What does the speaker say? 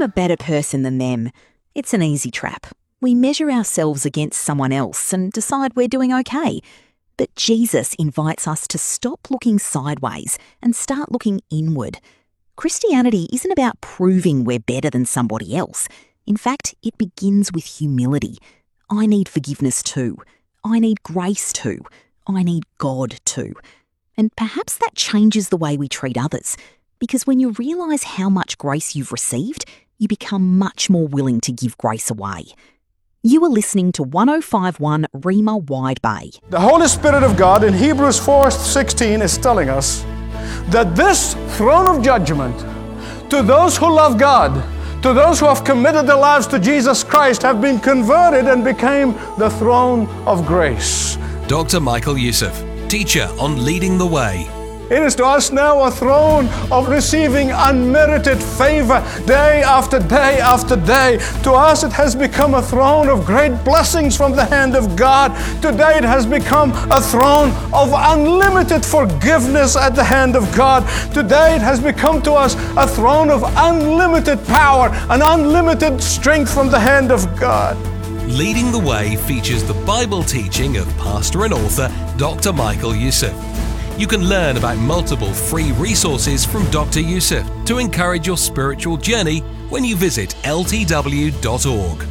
I'm a better person than them. It's an easy trap. We measure ourselves against someone else and decide we're doing okay. But Jesus invites us to stop looking sideways and start looking inward. Christianity isn't about proving we're better than somebody else. In fact, it begins with humility. I need forgiveness too. I need grace too. I need God too. And perhaps that changes the way we treat others, because when you realise how much grace you've received, you become much more willing to give grace away. You are listening to 105.1 Rhema Wide Bay. The Holy Spirit of God in Hebrews 4:16 is telling us that this throne of judgment, to those who love God, to those who have committed their lives to Jesus Christ, have been converted and became the throne of grace. Dr. Michael Youssef, teacher on Leading the Way. It is to us now a throne of receiving unmerited favor day after day after day. To us it has become a throne of great blessings from the hand of God. Today it has become a throne of unlimited forgiveness at the hand of God. Today it has become to us a throne of unlimited power and unlimited strength from the hand of God. Leading the Way features the Bible teaching of pastor and author Dr. Michael Youssef. You can learn about multiple free resources from Dr. Youssef to encourage your spiritual journey when you visit ltw.org.